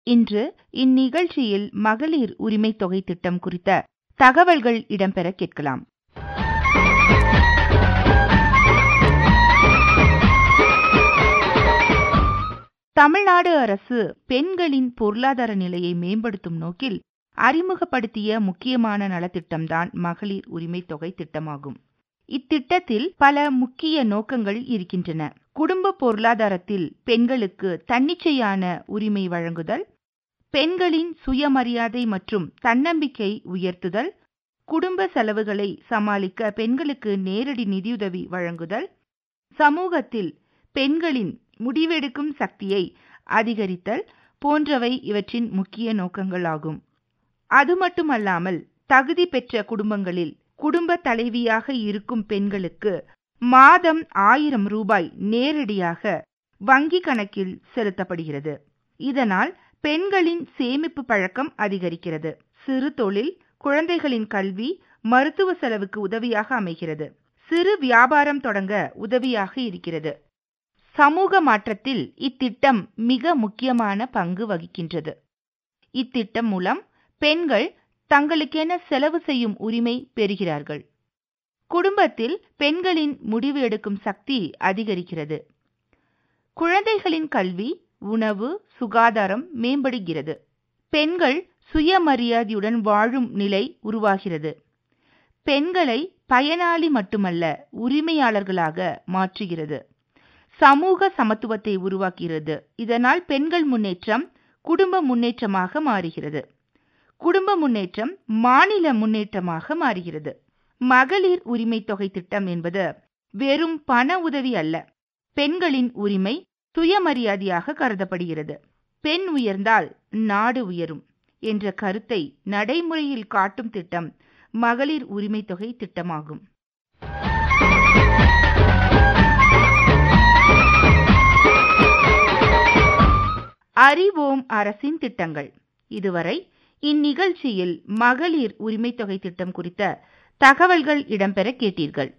இன்று இந்நிகழ்ச்சியில் மகளிர் உரிமை தொகை திட்டம் குறித்த தகவல்கள் இடம்பெற கேட்கலாம். தமிழ்நாடு அரசு பெண்களின் பொருளாதார நிலையை மேம்படுத்தும் நோக்கில் அறிமுகப்படுத்திய முக்கியமான நலத்திட்டம்தான் மகளிர் உரிமை தொகை திட்டமாகும். இத்திட்டத்தில் பல முக்கிய நோக்கங்கள் இருக்கின்றன. குடும்ப பொருளாதாரத்தில் பெண்களுக்கு தன்னிச்சையான உரிமை வழங்குதல், பெண்களின் சுயமரியாதை மற்றும் தன்னம்பிக்கை உயர்த்துதல், குடும்ப செலவுகளை சமாளிக்க பெண்களுக்கு நேரடி நிதியுதவி வழங்குதல், சமூகத்தில் பெண்களின் முடிவெடுக்கும் சக்தியை அதிகரித்தல் போன்றவை இவற்றின் முக்கிய நோக்கங்களாகும். அது மட்டுமல்லாமல் தகுதி பெற்ற குடும்பங்களில் குடும்ப தலைவியாக இருக்கும் பெண்களுக்கு மாதம் 1000 ரூபாய் நேரடியாக வங்கி கணக்கில் செலுத்தப்படுகிறது. இதனால் பெண்களின் சேமிப்பு பழக்கம் அதிகரிக்கிறது. சிறு தொழில், குழந்தைகளின் கல்வி, மருத்துவ செலவுக்கு உதவியாக அமைகிறது. சிறு வியாபாரம் தொடங்க உதவியாக இருக்கிறது. சமூக மாற்றத்தில் இத்திட்டம் மிக முக்கியமான பங்கு வகிக்கின்றது. இத்திட்டம் மூலம் பெண்கள் தங்களுக்கென செலவு செய்யும் உரிமை பெறுகிறார்கள். குடும்பத்தில் பெண்களின் முடிவு எடுக்கும் சக்தி அதிகரிக்கிறது. குழந்தைகளின் கல்வி, உணவு, சுகாதாரம் மேம்படுகிறது. பெண்கள் சுயமரியாதையுடன் வாழும் நிலை உருவாகிறது. பெண்களை பயனாளி மட்டுமல்ல, உரிமையாளர்களாக மாற்றுகிறது. சமூக சமத்துவத்தை உருவாக்குகிறது. இதனால் பெண்கள் முன்னேற்றம் குடும்ப முன்னேற்றமாக மாறுகிறது. குடும்ப முன்னேற்றம் மாநில முன்னேற்றமாக மாறுகிறது. மகளிர் உரிமை தொகை திட்டம் என்பது வெறும் பண உதவி அல்ல, பெண்களின் உரிமை சுயமரியாதையாக கருதப்படுகிறது. பெண் உயர்ந்தால் நாடு உயரும் என்ற கருத்தை நடைமுறையில் காட்டும் திட்டம் மகளிர் உரிமை தொகை திட்டமாகும். அறிவோம் அரசின் திட்டங்கள். இதுவரை இந்நிகழ்ச்சியில் மகளிர் உரிமை தொகை திட்டம் குறித்த தகவல்கள் இடம்பெற கேட்டீர்கள்.